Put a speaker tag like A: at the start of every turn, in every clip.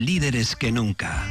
A: líderes que nunca.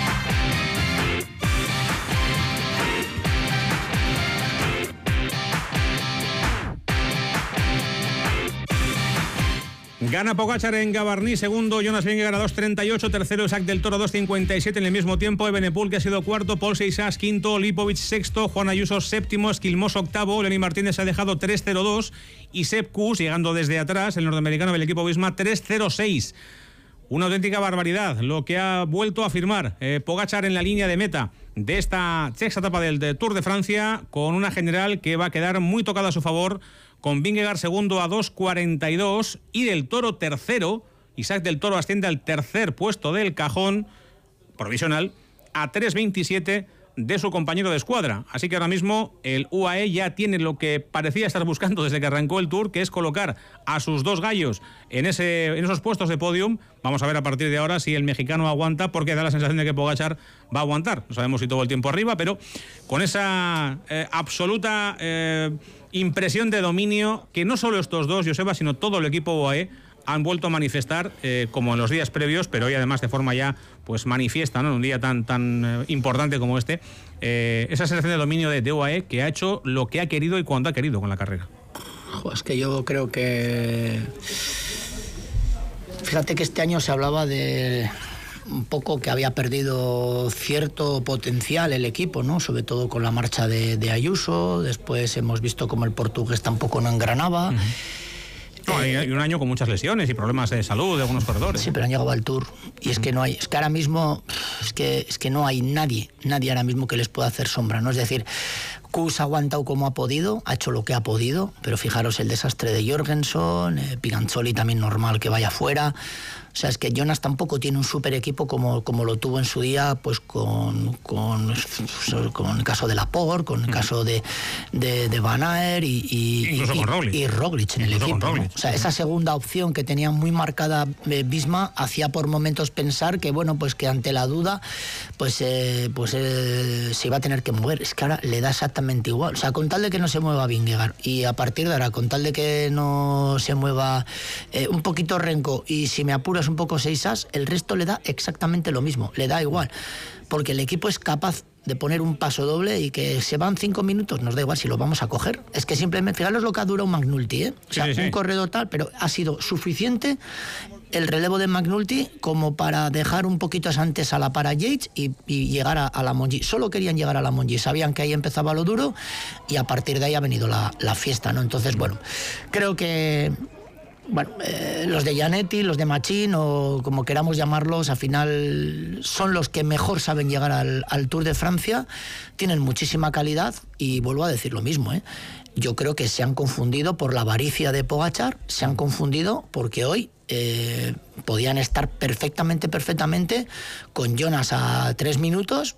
B: Gana Pogačar en Gavarní, segundo Jonas Vingegaard a 2.38, tercero Isaac del Toro 2.57, en el mismo tiempo Evenepoel, que ha sido cuarto, Paul Seixas quinto, Lipovic sexto, Juan Ayuso séptimo, Esquilmós octavo, Lenny Martínez ha dejado 3.02 y Sepp Kuss, llegando desde atrás, el norteamericano del equipo Visma, 3.06. Una auténtica barbaridad lo que ha vuelto a firmar Pogačar en la línea de meta de esta sexta etapa del Tour de Francia, con una general que va a quedar muy tocada a su favor, con Vingegaard segundo a 2.42 y del Toro tercero. Isaac del Toro asciende al tercer puesto del cajón provisional a 3.27 de su compañero de escuadra. Así que ahora mismo el UAE ya tiene lo que parecía estar buscando desde que arrancó el Tour, que es colocar a sus dos gallos en esos puestos de podium. Vamos a ver a partir de ahora si el mexicano aguanta, porque da la sensación de que Pogačar va a aguantar. No sabemos si todo el tiempo arriba, pero con esa absoluta impresión de dominio que no solo estos dos, Joseba, sino todo el equipo UAE han vuelto a manifestar, como en los días previos, pero hoy además de forma ya pues manifiesta, ¿no?, en un día tan importante como este, esa sensación de dominio de UAE, que ha hecho lo que ha querido y cuando ha querido con la carrera.
C: Es que yo creo que... Fíjate que este año se hablaba de un poco que había perdido cierto potencial el equipo, ¿no?, sobre todo con la marcha de Ayuso. Después hemos visto como el portugués tampoco no engranaba.
B: No, hay un año con muchas lesiones y problemas de salud de algunos corredores.
C: Sí, pero han llegado al Tour y es que no hay, es que ahora mismo es que no hay nadie ahora mismo que les pueda hacer sombra, ¿no? Es decir, Kuss ha aguantado como ha podido, ha hecho lo que ha podido, pero fijaros el desastre de Jorgenson, Piganzoli también normal que vaya fuera. O sea, es que Jonas tampoco tiene un super equipo como lo tuvo en su día, pues con el caso de Laporte, con el caso de Van Aert y Roglic en el equipo, ¿no? O sea, esa segunda opción que tenía muy marcada Visma hacía por momentos pensar que, bueno, pues que ante la duda se iba a tener que mover. Es que ahora le da exactamente igual. O sea, con tal de que no se mueva Vingegaard y a partir de ahora, con tal de que no se mueva un poquito Renko y si me apuras un poco Seixas, el resto le da exactamente lo mismo, le da igual, porque el equipo es capaz de poner un paso doble y que se van 5 minutos, nos da igual si lo vamos a coger. Es que simplemente, fijaros lo que ha durado McNulty, ¿eh? O sea, sí. Un corredor tal, pero ha sido suficiente el relevo de McNulty como para dejar un poquito antes a la para Yates y llegar a la Monji. Solo querían llegar a la Monji, sabían que ahí empezaba lo duro y a partir de ahí ha venido la fiesta, ¿no? Entonces, bueno, creo que los de Gianetti, los de Machín o como queramos llamarlos, al final son los que mejor saben llegar al Tour de Francia, tienen muchísima calidad y vuelvo a decir lo mismo, ¿eh? Yo creo que se han confundido por la avaricia de Pogačar, se han confundido porque hoy podían estar perfectamente con Jonas a 3 minutos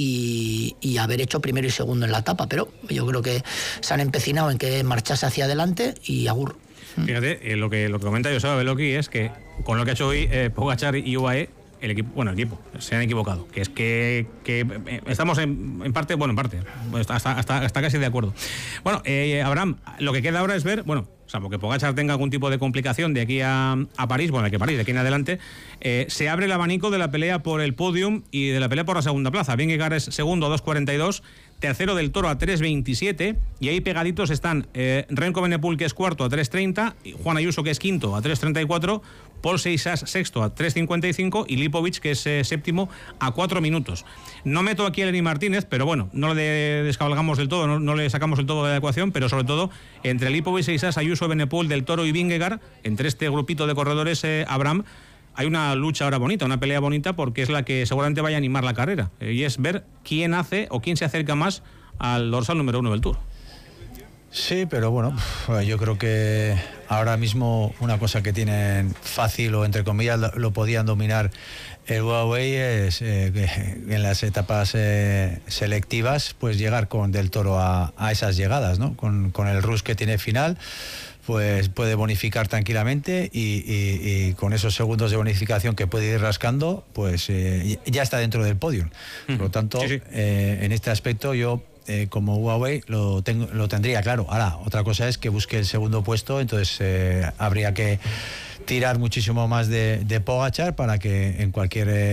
C: y haber hecho primero y segundo en la etapa, pero yo creo que se han empecinado en que marchase hacia adelante y agur.
B: Fíjate, lo que comenta Joseba Beloki es que con lo que ha hecho hoy Pogačar y UAE, el equipo se han equivocado, que es que estamos en parte, hasta casi de acuerdo. Bueno, Abraham, lo que queda ahora es ver, salvo que Pogačar tenga algún tipo de complicación de aquí a París, de aquí en adelante, se abre el abanico de la pelea por el podium y de la pelea por la segunda plaza. Vingegaard es segundo a 2.42, tercero del Toro a 3.27 y ahí pegaditos están Remco Evenepoel, que es cuarto, a 3.30, Juan Ayuso, que es quinto, a 3.34, Paul Seixas sexto a 3.55 y Lipovic, que es séptimo, a 4 minutos. No meto aquí a Lenny Martínez, pero bueno, no le descabalgamos del todo, no le sacamos del todo de la ecuación, pero sobre todo entre Lipovic, Seixas, Ayuso, Evenepoel, del Toro y Vingegaard, entre este grupito de corredores, Abraham, hay una lucha ahora bonita, una pelea bonita, porque es la que seguramente vaya a animar la carrera, y es ver quién hace o quién se acerca más al dorsal número 1 del Tour.
D: Sí, pero bueno, yo creo que ahora mismo una cosa que tienen fácil o entre comillas lo podían dominar el Huawei es en las etapas selectivas pues llegar con Del Toro a esas llegadas, ¿no? Con el rush que tiene final, pues puede bonificar tranquilamente y con esos segundos de bonificación que puede ir rascando, pues ya está dentro del podio. Por lo tanto, sí. En este aspecto yo como Huawei lo tendría claro. Ahora, otra cosa es que busque el segundo puesto, entonces habría que tirar muchísimo más de Pogačar para que en cualquier